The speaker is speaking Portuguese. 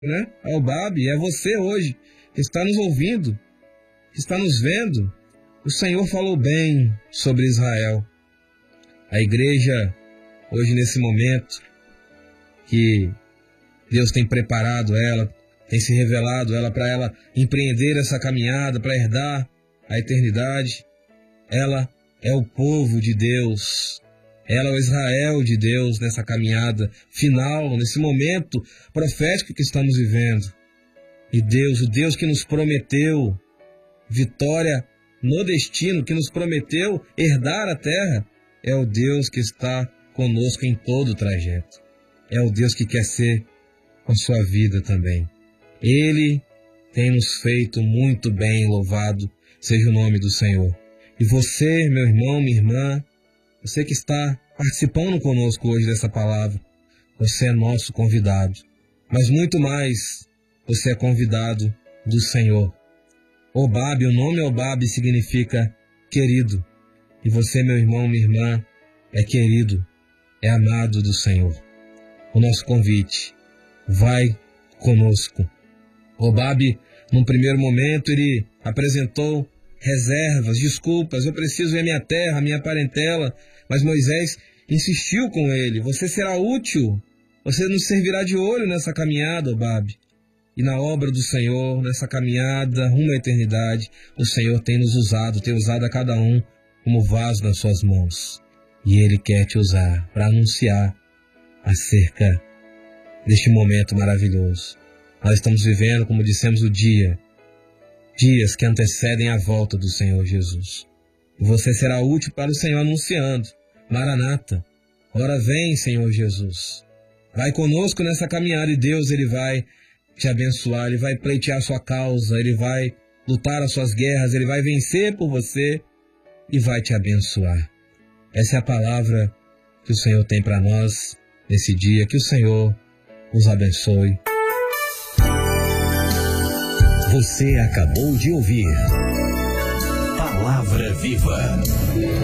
né? Ao Babe, é você hoje que está nos ouvindo, que está nos vendo. O Senhor falou bem sobre Israel. A igreja, hoje nesse momento, que Deus tem preparado ela, tem se revelado ela para ela empreender essa caminhada, para herdar a eternidade. Ela é o povo de Deus. Ela é o Israel de Deus nessa caminhada final, nesse momento profético que estamos vivendo. E Deus, o Deus que nos prometeu vitória no destino, que nos prometeu herdar a terra, é o Deus que está conosco em todo o trajeto. É o Deus que quer ser com sua vida também. Ele tem nos feito muito bem, louvado seja o nome do Senhor. E você, meu irmão, minha irmã, você que está participando conosco hoje dessa palavra, você é nosso convidado. Mas muito mais, você é convidado do Senhor. Obabe, o nome Obabe significa querido. E você, meu irmão, minha irmã, é querido, é amado do Senhor. O nosso convite, vai conosco. Obabe, num primeiro momento, ele apresentou reservas, desculpas, eu preciso ir à minha terra, à minha parentela. Mas Moisés insistiu com ele, você será útil, você nos servirá de olho nessa caminhada, Obabe. E na obra do Senhor, nessa caminhada rumo à eternidade, o Senhor tem nos usado, tem usado a cada um como vaso nas suas mãos. E Ele quer te usar para anunciar acerca deste momento maravilhoso. Nós estamos vivendo, como dissemos, dias que antecedem a volta do Senhor Jesus. E você será útil para o Senhor anunciando, Maranata, ora vem, Senhor Jesus. Vai conosco nessa caminhada e Deus, Ele vai te abençoar, Ele vai pleitear a sua causa, Ele vai lutar as suas guerras, Ele vai vencer por você e vai te abençoar. Essa é a palavra que o Senhor tem para nós nesse dia. Que o Senhor nos abençoe. Você acabou de ouvir Palavra Viva.